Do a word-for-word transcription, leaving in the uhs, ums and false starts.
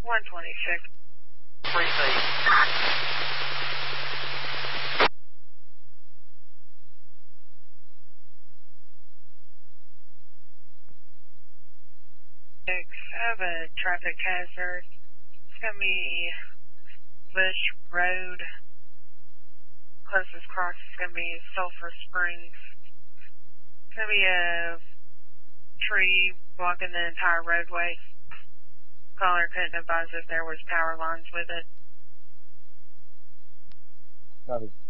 one twenty-six. Free feed. Six, I have a traffic hazard. It's going to be Bush Road. Closest cross is going to be Sulphur Springs. It's going to be a tree blocking the entire roadway. Caller couldn't advise if there was power lines with it. Copy.